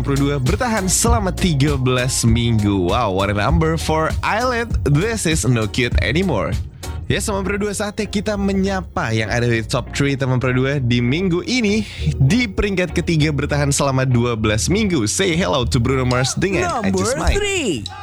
22 bertahan selama 13 minggu. Wow, what a number for Island. This is no cute anymore. Ya, teman Pro 2, saatnya kita menyapa yang ada di top 3 teman Pro 2 di minggu ini. Di peringkat ketiga bertahan selama 12 minggu. Say hello to Bruno Mars dengan I Number Just Might. 3.